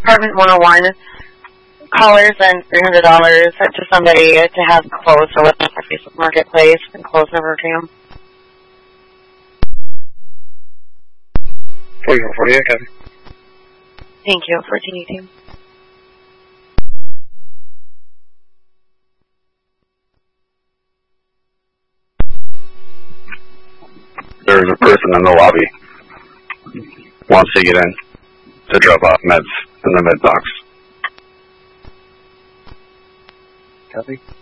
Apartment 101. Callers and $300 to somebody to have clothes or whatnot for Facebook Marketplace, and clothes never came. 4448, Kathy. Thank you. 1418. There's a person in the lobby. Wants to get in to drop off meds in the med box. Copy.